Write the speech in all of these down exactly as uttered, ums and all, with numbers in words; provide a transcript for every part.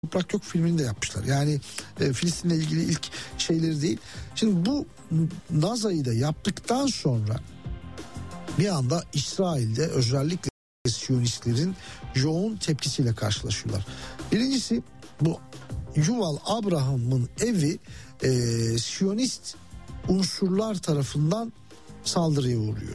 Toprak Yok filmini de yapmışlar. Yani e, Filistin'le ilgili ilk şeyleri değil. Şimdi bu Naza'yı da yaptıktan sonra bir anda İsrail'de özellikle Siyonistlerin yoğun tepkisiyle karşılaşıyorlar. Birincisi, bu Yuval Abraham'ın evi e, Siyonist unsurlar tarafından saldırıya uğruyor.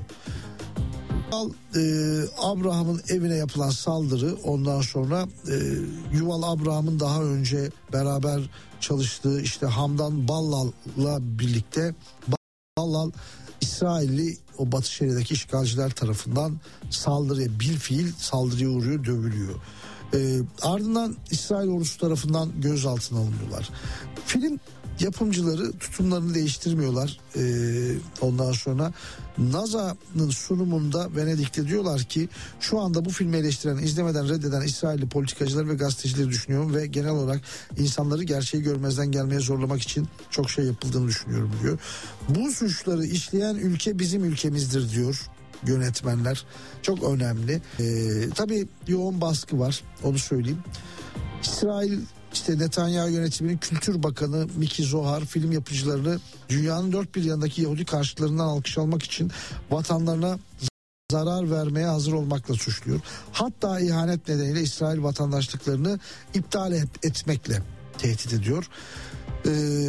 E, Abraham'ın evine yapılan saldırı, ondan sonra e, Yuval Abraham'ın daha önce beraber çalıştığı işte Hamdan Ballal'la birlikte, Ballal İsrailli o Batı Şeria'daki işgalciler tarafından saldırıya, bilfiil saldırıya uğruyor, dövülüyor. E, ardından İsrail ordusu tarafından gözaltına alınıyorlar. Film yapımcıları tutumlarını değiştirmiyorlar. Ee, ondan sonra Naza'nın sunumunda Venedik'te diyorlar ki şu anda bu filmi eleştiren, izlemeden reddeden İsrailli politikacılar ve gazetecileri düşünüyorum ve genel olarak insanları gerçeği görmezden gelmeye zorlamak için çok şey yapıldığını düşünüyorum diyor. Bu suçları işleyen ülke bizim ülkemizdir diyor yönetmenler. Çok önemli. Ee, tabii yoğun baskı var, onu söyleyeyim. İsrail İşte Netanyahu yönetiminin Kültür Bakanı Miki Zohar film yapıcılarını dünyanın dört bir yanındaki Yahudi karşıtlarından alkış almak için vatanlarına zarar vermeye hazır olmakla suçluyor. Hatta ihanet nedeniyle İsrail vatandaşlıklarını iptal et, etmekle tehdit ediyor. Ee,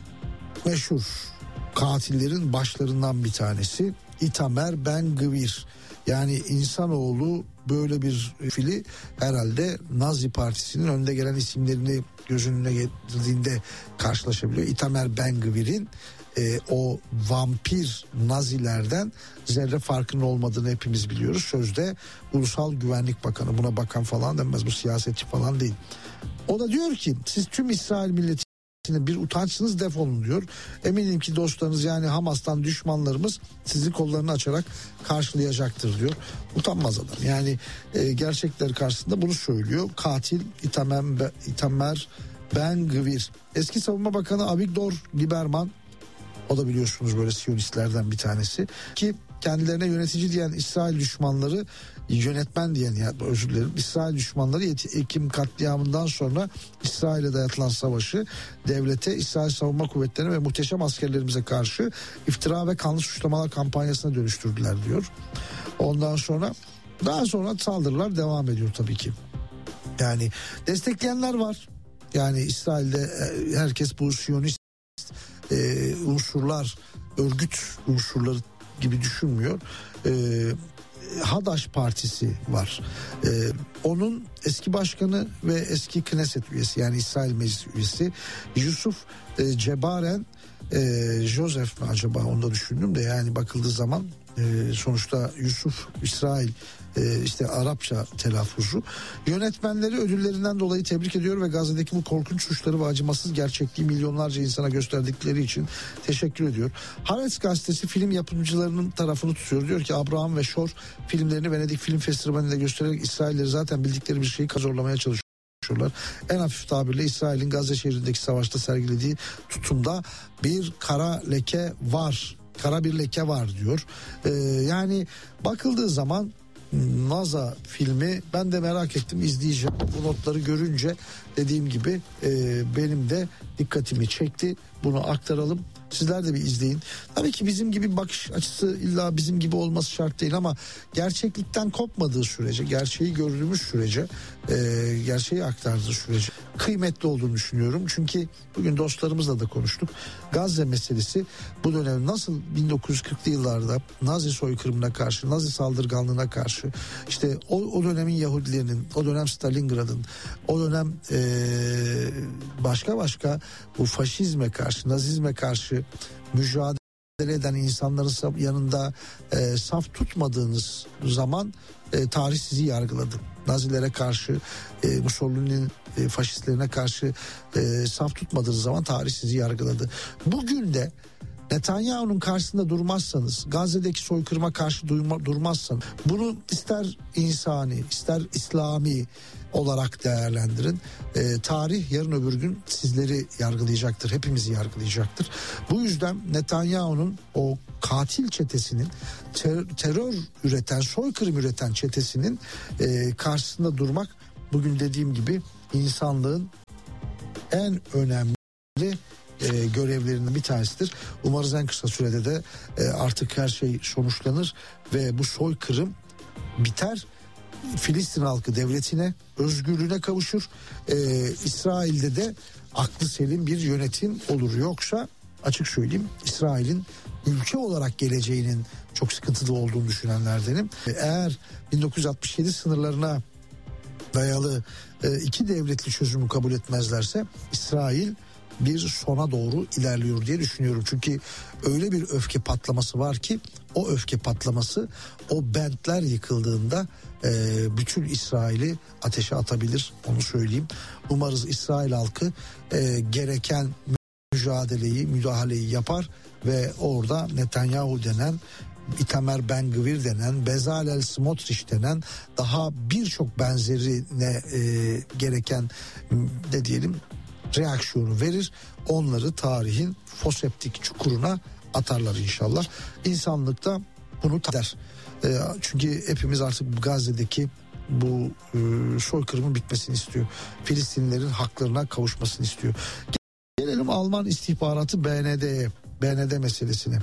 meşhur katillerin başlarından bir tanesi Itamar Ben Gvir. Yani insanoğlu böyle bir fili herhalde Nazi Partisi'nin önde gelen isimlerini göz önüne getirdiğinde karşılaşabiliyor. Itamar Ben Gvir'in e, o vampir Nazilerden zerre farkının olmadığını hepimiz biliyoruz. Sözde Ulusal Güvenlik Bakanı, buna bakan falan denmez, bu siyasetçi falan değil. O da diyor ki siz tüm İsrail milleti bir utançsınız, defolun diyor. Eminim ki dostlarınız, yani Hamas'tan düşmanlarımız sizi kollarını açarak karşılayacaktır diyor. Utanmaz adam. Yani e, gerçekler karşısında bunu söylüyor. Katil Itamar, Itamar Ben Gvir. Eski Savunma Bakanı Avigdor Lieberman, o da biliyorsunuz böyle Siyonistlerden bir tanesi ki kendilerine yönetici diyen İsrail düşmanları, yönetmen diyen, ya özür dilerim, İsrail düşmanları Ekim katliamından sonra İsrail'e dayatılan savaşı devlete, İsrail Savunma Kuvvetleri'ne ve muhteşem askerlerimize karşı iftira ve kanlı suçlamalar kampanyasına dönüştürdüler diyor. Ondan sonra daha sonra saldırılar devam ediyor tabii ki. Yani destekleyenler var. Yani İsrail'de herkes bu Siyonist e, unsurlar, örgüt unsurları gibi düşünmüyor. Ee, Hadaş Partisi var. Ee, onun eski başkanı ve eski Knesset üyesi, yani İsrail Meclis üyesi Yusuf e, Cebaren e, Joseph mi acaba, onu da düşündüm de, yani bakıldığı zaman e, sonuçta Yusuf İsrail e, işte Arapça telaffuzu. Yönetmenleri ödüllerinden dolayı tebrik ediyor ve Gazze'deki bu korkunç suçları ve acımasız gerçekliği milyonlarca insana gösterdikleri için teşekkür ediyor. Haaretz gazetesi film yapımcılarının tarafını tutuyor. Diyor ki Abraham ve Shor filmlerini Venedik Film Festivali'nde göstererek İsrailleri zaten bildikleri bir şeyi kazorlamaya çalışıyorlar. En hafif tabirle İsrail'in Gazze şehrindeki savaşta sergilediği tutumda bir kara leke var. Kara bir leke var diyor. Ee, yani bakıldığı zaman Naza filmi, ben de merak ettim, izleyeceğim. Bu notları görünce dediğim gibi e, benim de dikkatimi çekti. Bunu aktaralım. Sizler de bir izleyin. Tabii ki bizim gibi bakış açısı illa bizim gibi olması şart değil ama gerçeklikten kopmadığı sürece, gerçeği gördüğümüz sürece, e, gerçeği aktardığı sürece kıymetli olduğunu düşünüyorum. Çünkü bugün dostlarımızla da konuştuk. Gazze meselesi bu dönem nasıl bin dokuz yüz kırklı yıllarda Nazi soykırımına karşı, Nazi saldırganlığına karşı, işte o, o dönemin Yahudilerinin, o dönem Stalingrad'ın, o dönem e, başka başka bu faşizme karşı, Nazizme karşı mücadele eden insanların yanında e, saf tutmadığınız zaman e, tarih sizi yargıladı. Nazilere karşı, e, Mussolini'nin e, faşistlerine karşı e, saf tutmadığınız zaman tarih sizi yargıladı. Bugün de Netanyahu'nun karşısında durmazsanız, Gazze'deki soykırıma karşı durma, durmazsanız, bunu ister insani, ister İslami olarak değerlendirin. E, tarih yarın öbür gün sizleri yargılayacaktır, hepimizi yargılayacaktır. Bu yüzden Netanyahu'nun o katil çetesinin, ter, terör üreten, soykırım üreten çetesinin e, karşısında durmak bugün dediğim gibi insanlığın en önemli e, görevlerinden bir tanesidir. Umarız en kısa sürede de e, artık her şey sonuçlanır ve bu soykırım biter. Filistin halkı devletine, özgürlüğüne kavuşur. Ee, İsrail'de de aklı selim bir yönetim olur. Yoksa açık söyleyeyim, İsrail'in ülke olarak geleceğinin çok sıkıntılı olduğunu düşünenlerdenim. Eğer bin dokuz yüz altmış yedi sınırlarına dayalı e, iki devletli çözümü kabul etmezlerse İsrail bir sona doğru ilerliyor diye düşünüyorum. Çünkü öyle bir öfke patlaması var ki o öfke patlaması, o bentler yıkıldığında e, bütün İsrail'i ateşe atabilir, onu söyleyeyim. Umarız İsrail halkı e, gereken mücadeleyi, müdahaleyi yapar ve orada Netanyahu denen, İtamer Ben Gvir denen, Bezalel Smotrich denen daha birçok benzerine e, gereken ne diyelim reaksiyonu verir. Onları tarihin foseptik çukuruna atarlar inşallah. İnsanlık da bunu der. E, çünkü hepimiz artık Gazze'deki bu e, soykırımın bitmesini istiyor. Filistinlilerin haklarına kavuşmasını istiyor. Gelelim Alman istihbaratı B N D'ye, B N D meselesine.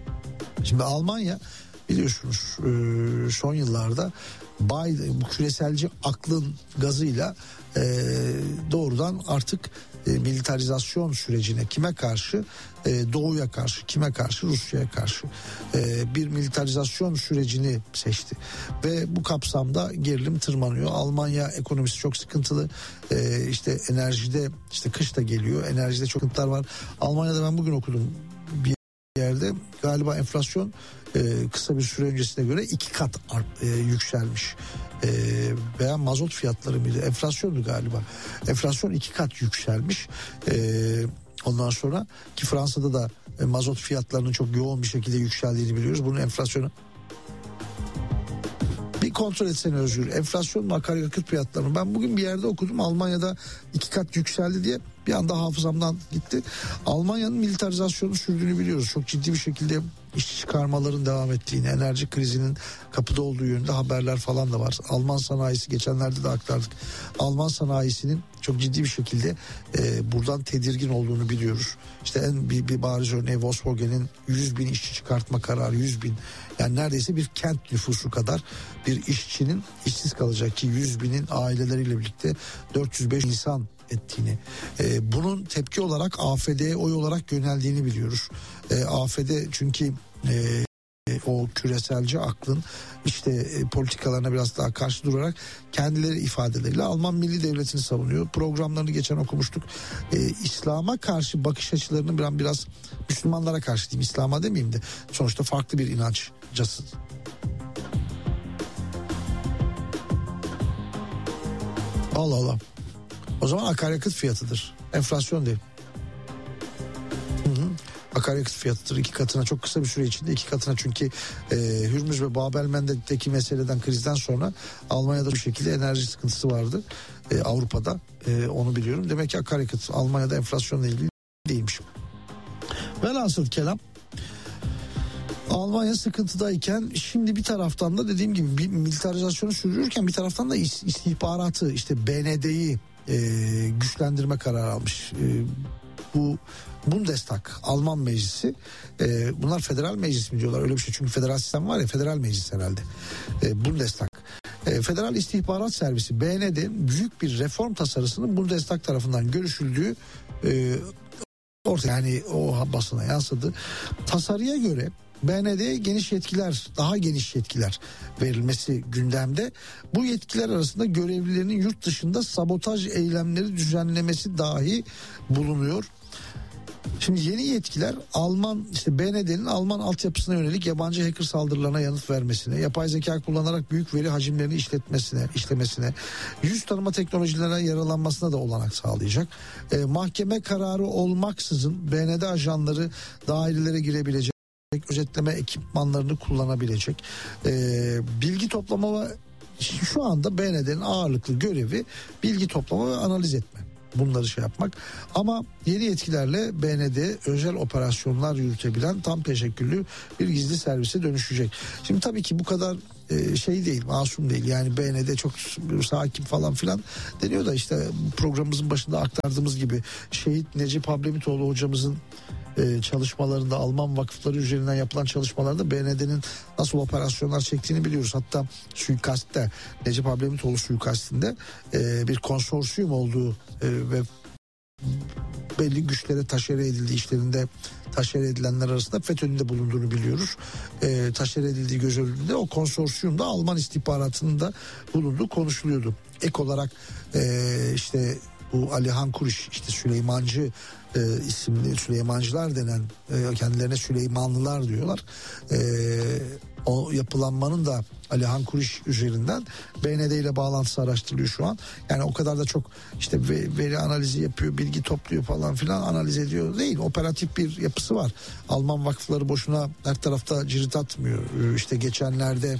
Şimdi Almanya biliyorsunuz e, son yıllarda Biden, bu küreselci aklın gazıyla e, doğrudan artık e, militarizasyon sürecine, kime karşı? E, Doğu'ya karşı, kime karşı? Rusya'ya karşı e, bir militarizasyon sürecini seçti ve bu kapsamda gerilim tırmanıyor. Almanya ekonomisi çok sıkıntılı, e, işte enerjide, işte kış da geliyor, enerjide çok sıkıntılar var. Almanya'da ben bugün okudum bir yerde, galiba enflasyon e, kısa bir süre öncesine göre iki kat art, e, yükselmiş. E, veya mazot fiyatları mıydı? Enflasyondu galiba. Enflasyon iki kat yükselmiş. E, ondan sonra ki Fransa'da da e, mazot fiyatlarının çok yoğun bir şekilde yükseldiğini biliyoruz. Bunun enflasyonu bir kontrol etsene Özgür. Enflasyon mu, akaryakıt fiyatları mı? Ben bugün bir yerde okudum, Almanya'da iki kat yükseldi diye, bir anda hafızamdan gitti. Almanya'nın militarizasyonu sürdüğünü biliyoruz. Çok ciddi bir şekilde iş çıkarmaların devam ettiğini, enerji krizinin kapıda olduğu yönünde haberler falan da var. Alman sanayisi, geçenlerde de aktardık. Alman sanayisinin çok ciddi bir şekilde e, buradan tedirgin olduğunu biliyoruz. İşte en bir, bir bariz örneği Volkswagen'in yüz bin işçi çıkartma kararı, yüz bin. Yani neredeyse bir kent nüfusu kadar bir işçinin işsiz kalacak ki yüz binin aileleriyle birlikte dört yüz beş insan ettiğini, e, bunun tepki olarak A F D'ye oy olarak yöneldiğini biliyoruz. E, A F D çünkü e, o küreselci aklın işte e, politikalarına biraz daha karşı durarak kendileri ifadeleriyle Alman Milli Devleti'ni savunuyor. Programlarını geçen okumuştuk. E, İslam'a karşı bakış açılarını biraz, biraz Müslümanlara karşı diyeyim, İslam'a demeyeyim de sonuçta farklı bir inançcası. Allah Allah. O zaman akaryakıt fiyatıdır. Enflasyon değil. Hı hı. Akaryakıt fiyatıdır. İki katına, çok kısa bir süre içinde iki katına, çünkü e, Hürmüz ve Bab-el-Mandeb'deki meseleden, krizden sonra Almanya'da bir şekilde enerji sıkıntısı vardı. E, Avrupa'da e, onu biliyorum. Demek ki akaryakıt Almanya'da enflasyonla ilgili değilmiş. Velhasıl kelam, Almanya sıkıntıdayken şimdi bir taraftan da dediğim gibi bir militarizasyonu sürdürürken bir taraftan da istihbaratı, işte B N D'yi e, güçlendirme kararı almış. E, bu Bundestag, Alman meclisi, e, bunlar federal meclis mi diyorlar, öyle bir şey, çünkü federal sistem var ya, federal meclis herhalde. E, Bundestag. E, Federal İstihbarat Servisi B N D büyük bir reform tasarısının Bundestag tarafından görüşüldüğü e, ortaya, yani o basına yansıdı. Tasarıya göre B N D'ye geniş yetkiler, daha geniş yetkiler verilmesi gündemde. Bu yetkiler arasında görevlilerinin yurt dışında sabotaj eylemleri düzenlemesi dahi bulunuyor. Şimdi yeni yetkiler Alman, işte B N D'nin Alman altyapısına yönelik yabancı hacker saldırılarına yanıt vermesine, yapay zeka kullanarak büyük veri hacimlerini işletmesine, işlemesine, yüz tanıma teknolojilerine yaralanmasına da olanak sağlayacak. E, mahkeme kararı olmaksızın B N D ajanları dairelere girebilecek, özetleme ekipmanlarını kullanabilecek. Ee, bilgi toplama ve şu anda B N D'nin ağırlıklı görevi bilgi toplama ve analiz etme. Bunları şey yapmak. Ama yeni yetkilerle B N D özel operasyonlar yürütebilen tam teşekküllü bir gizli servise dönüşecek. Şimdi tabii ki bu kadar e, şey değil, masum değil. Yani B N D çok sakin falan filan deniyor da işte programımızın başında aktardığımız gibi şehit Necip Hablemitoğlu hocamızın e, çalışmalarında, Alman vakıfları üzerinden yapılan çalışmalarda B N D'nin nasıl operasyonlar çektiğini biliyoruz. Hatta suikastte, Necip Hablemitoğlu suikastinde e, bir konsorsiyum olduğu e, ve belli güçlere taşere edildiği, işlerinde taşere edilenler arasında FETÖ'nün de bulunduğunu biliyoruz. E, taşere edildiği göz önünde o konsorsiyumda Alman istihbaratının da bulunduğu konuşuluyordu. Ek olarak e, işte bu Alihan Kuriş, işte Süleymancı e, isimli, Süleymancılar denen, e, kendilerine Süleymanlılar diyorlar. E, o yapılanmanın da Alihan Kuriş üzerinden B N D ile bağlantısı araştırılıyor şu an. Yani o kadar da çok işte veri analizi yapıyor, bilgi topluyor falan filan, analiz ediyor değil. Operatif bir yapısı var. Alman vakıfları boşuna her tarafta cirit atmıyor. İşte geçenlerde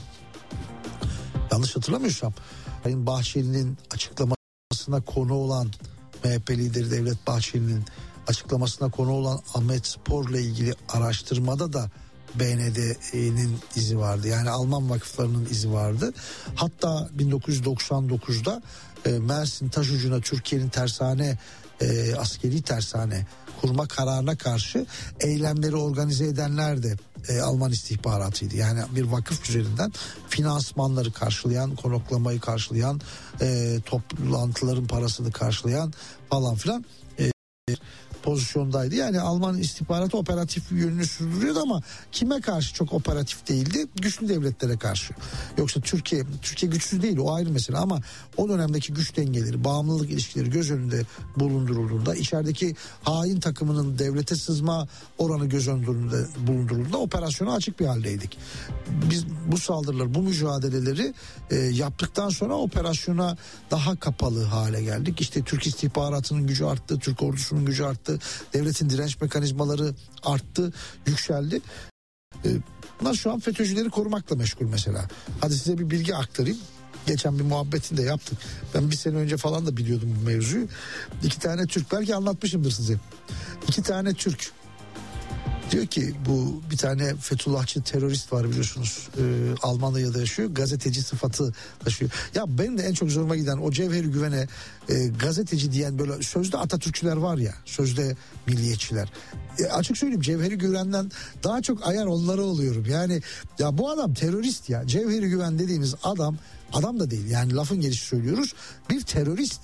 yanlış hatırlamıyorsam Sayın Bahçeli'nin açıklamasına konu olan, M H P lideri Devlet Bahçeli'nin açıklamasına konu olan Ahmet Spor'la ilgili araştırmada da B N D'nin izi vardı. Yani Alman vakıflarının izi vardı. Hatta bin dokuz yüz doksan dokuzda e, Mersin Taşucu'na Türkiye'nin tersane, e, askeri tersane kurma kararına karşı eylemleri organize edenler de e, Alman istihbaratıydı. Yani bir vakıf üzerinden finansmanları karşılayan, konaklamayı karşılayan, e, toplantıların parasını karşılayan falan filan e, pozisyondaydı. Yani Alman istihbaratı operatif yönünü sürdürüyordu ama kime karşı çok operatif değildi? Güçlü devletlere karşı. Yoksa Türkiye Türkiye güçsüz değil, o ayrı mesele, ama o dönemdeki güç dengeleri, bağımlılık ilişkileri göz önünde bulundurulduğunda, içerideki hain takımının devlete sızma oranı göz önünde bulundurulduğunda operasyona açık bir haldeydik. Biz bu saldırılar, bu mücadeleleri e, yaptıktan sonra operasyona daha kapalı hale geldik. İşte Türk istihbaratının gücü arttı, Türk ordusunun gücü arttı, devletin direnç mekanizmaları arttı, yükseldi. Bunlar şu an FETÖ'cüleri korumakla meşgul mesela. Hadi size bir bilgi aktarayım. Geçen bir muhabbetini de yaptık. Ben bir sene önce falan da biliyordum bu mevzuyu. İki tane Türk, belki anlatmışımdır size. İki tane Türk. Diyor ki bu bir tane Fethullahçı terörist var biliyorsunuz. Ee, Almanya'da yaşıyor. Gazeteci sıfatı taşıyor. Ya benim de en çok zoruma giden o Cevheri Güven'e e, gazeteci diyen, böyle sözde Atatürkçüler var ya, sözde milliyetçiler. E, açık söyleyeyim, Cevheri Güven'den daha çok ayar onlara oluyorum. Yani ya bu adam terörist ya. Cevheri Güven dediğimiz adam, adam da değil yani, lafın gelişi söylüyoruz. Bir terörist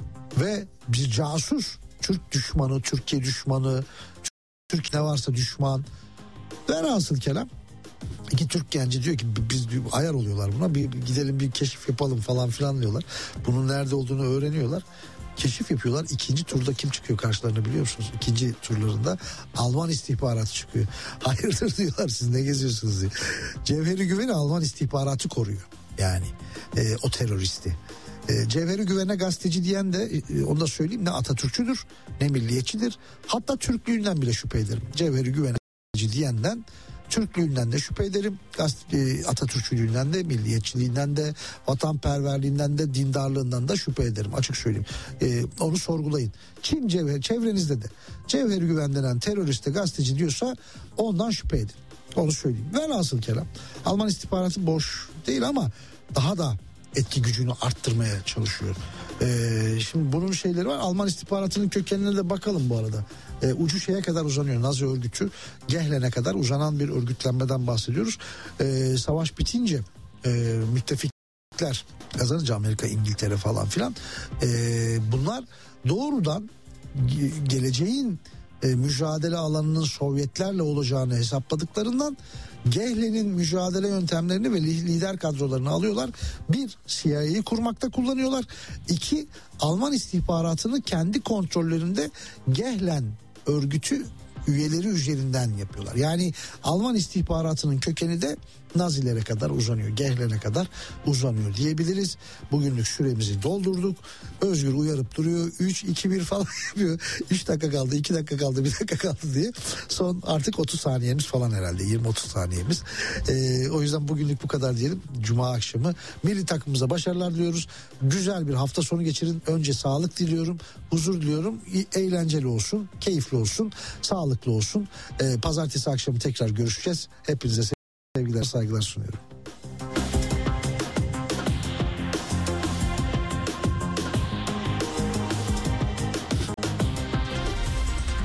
ve bir casus. Türk düşmanı, Türkiye düşmanı, Türk ne varsa düşman. Velhasıl kelam iki Türk genci diyor ki biz ayar oluyorlar buna, bir gidelim bir keşif yapalım falan filan diyorlar. Bunun nerede olduğunu öğreniyorlar. Keşif yapıyorlar. İkinci turda kim çıkıyor karşılarına biliyor musunuz? İkinci turlarında Alman istihbaratı çıkıyor. Hayırdır diyorlar, siz ne geziyorsunuz diye. Cevheri Güven'i Alman istihbaratı koruyor. Yani e, o teröristi. E, Cevheri Güven'e gazeteci diyen de e, onu da söyleyeyim, ne Atatürkçüdür ne milliyetçidir. Hatta Türklüğünden bile şüphe ederim. Cevheri Güven'e gazeteci diyenden Türklüğünden de şüphe ederim. E, Atatürkçülüğünden de, milliyetçiliğinden de, vatanperverliğinden de, dindarlığından da şüphe ederim. Açık söyleyeyim. E, onu sorgulayın. Kim Cevher, çevrenizde de Cevheri Güven denen teröriste gazeteci diyorsa ondan şüphe edin. Onu söyleyeyim. Velhasıl kelam Alman istihbaratı boş değil ama daha da etki gücünü arttırmaya çalışıyor. Ee, şimdi bunun şeyleri var. Alman istihbaratının kökenine de bakalım bu arada. Ee, ucu şeye kadar uzanıyor. Nazi örgütü Gehlen'e kadar uzanan bir örgütlenmeden bahsediyoruz. Ee, savaş bitince e, müttefikler kazanınca, Amerika, İngiltere falan filan, e, bunlar doğrudan ge- geleceğin e, mücadele alanının Sovyetlerle olacağını hesapladıklarından Gehlen'in mücadele yöntemlerini ve lider kadrolarını alıyorlar. Bir, C I A'yı kurmakta kullanıyorlar. İki, Alman istihbaratını kendi kontrollerinde Gehlen örgütü üyeleri üzerinden yapıyorlar. Yani Alman istihbaratının kökeni de Nazilere kadar uzanıyor. Gehlen'e kadar uzanıyor diyebiliriz. Bugünlük süremizi doldurduk. Özgür uyarıp duruyor. üç, iki, bir falan yapıyor. üç dakika kaldı, iki dakika kaldı, bir dakika kaldı diye. Son artık otuz saniyemiz falan herhalde. yirmi otuz saniyemiz. Ee, o yüzden bugünlük bu kadar diyelim. Cuma akşamı milli takımımıza başarılar diliyoruz. Güzel bir hafta sonu geçirin. Önce sağlık diliyorum. Huzur diliyorum. Eğlenceli olsun. Keyifli olsun. Sağlıklı olsun. Ee, pazartesi akşamı tekrar görüşeceğiz. Hepinize sevgiler, saygılar sunuyorum.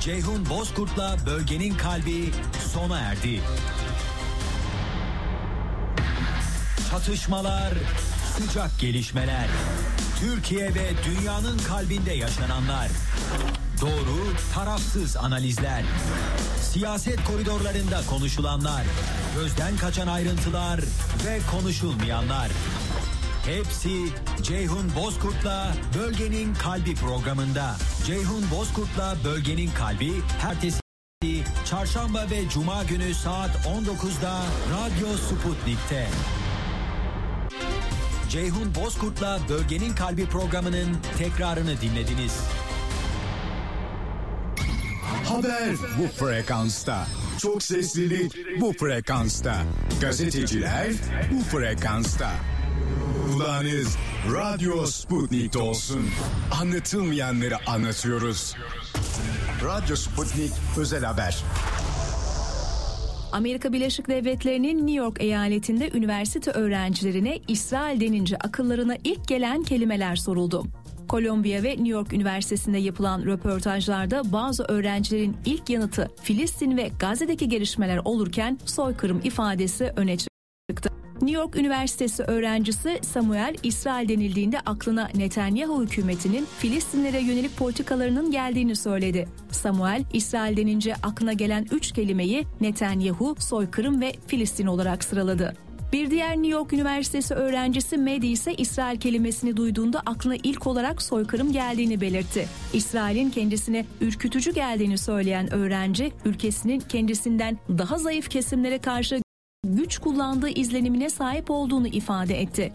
Ceyhun Bozkurt'la Bölgenin Kalbi sona erdi. Çatışmalar, sıcak gelişmeler. Türkiye ve dünyanın kalbinde yaşananlar. Doğru, tarafsız analizler. Siyaset koridorlarında konuşulanlar. Gözden kaçan ayrıntılar ve konuşulmayanlar. Hepsi Ceyhun Bozkurt'la Bölgenin Kalbi programında. Ceyhun Bozkurt'la Bölgenin Kalbi herkes Çarşamba ve Cuma günü saat on dokuzda Radyo Sputnik'te. Ceyhun Bozkurt'la Bölgenin Kalbi programının tekrarını dinlediniz. Haber bu frekansta. Çok seslilik bu frekansta. Gazeteciler bu frekansta. Kulağınız Radyo Sputnik'te olsun. Anlatılmayanları anlatıyoruz. Radyo Sputnik Özel Haber. Amerika Birleşik Devletleri'nin New York eyaletinde üniversite öğrencilerine İsrail denince akıllarına ilk gelen kelimeler soruldu. Kolombiya ve New York Üniversitesi'nde yapılan röportajlarda bazı öğrencilerin ilk yanıtı Filistin ve Gazze'deki gelişmeler olurken soykırım ifadesi öne çıktı. New York Üniversitesi öğrencisi Samuel, İsrail denildiğinde aklına Netanyahu hükümetinin Filistinlere yönelik politikalarının geldiğini söyledi. Samuel, İsrail denince aklına gelen üç kelimeyi Netanyahu, soykırım ve Filistin olarak sıraladı. Bir diğer New York Üniversitesi öğrencisi Maddie ise İsrail kelimesini duyduğunda aklına ilk olarak soykırım geldiğini belirtti. İsrail'in kendisine ürkütücü geldiğini söyleyen öğrenci, ülkesinin kendisinden daha zayıf kesimlere karşı güç kullandığı izlenimine sahip olduğunu ifade etti.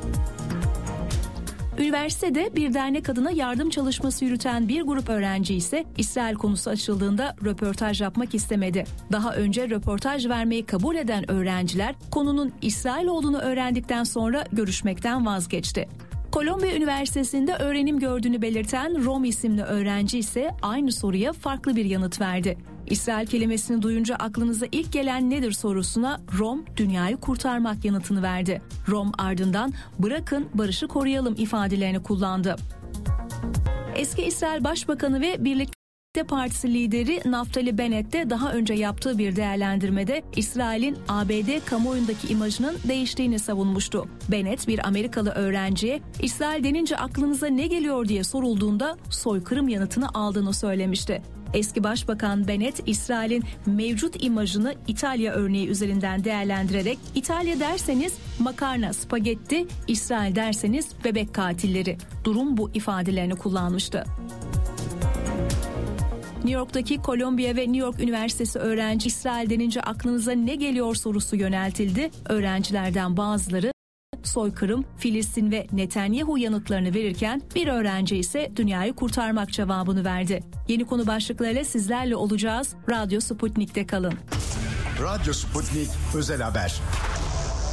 Üniversitede bir dernek adına yardım çalışması yürüten bir grup öğrenci ise İsrail konusu açıldığında röportaj yapmak istemedi. Daha önce röportaj vermeyi kabul eden öğrenciler konunun İsrail olduğunu öğrendikten sonra görüşmekten vazgeçti. Kolombiya Üniversitesi'nde öğrenim gördüğünü belirten Rom isimli öğrenci ise aynı soruya farklı bir yanıt verdi. İsrail kelimesini duyunca aklınıza ilk gelen nedir sorusuna Rom, dünyayı kurtarmak yanıtını verdi. Rom ardından bırakın barışı koruyalım ifadelerini kullandı. Eski İsrail Başbakanı ve Birlikte Partisi lideri Naftali Bennett de daha önce yaptığı bir değerlendirmede İsrail'in A B D kamuoyundaki imajının değiştiğini savunmuştu. Bennett bir Amerikalı öğrenciye İsrail denince aklınıza ne geliyor diye sorulduğunda soykırım yanıtını aldığını söylemişti. Eski Başbakan Bennett, İsrail'in mevcut imajını İtalya örneği üzerinden değerlendirerek İtalya derseniz makarna, spagetti, İsrail derseniz bebek katilleri. Durum bu ifadelerini kullanmıştı. New York'taki Kolombiya ve New York Üniversitesi öğrenci İsrail denince aklınıza ne geliyor sorusu yöneltildi. Öğrencilerden bazıları soykırım, Filistin ve Netanyahu yanıtlarını verirken bir öğrenci ise dünyayı kurtarmak cevabını verdi. Yeni konu başlıklarıyla sizlerle olacağız. Radyo Sputnik'te kalın. Radyo Sputnik Özel Haber.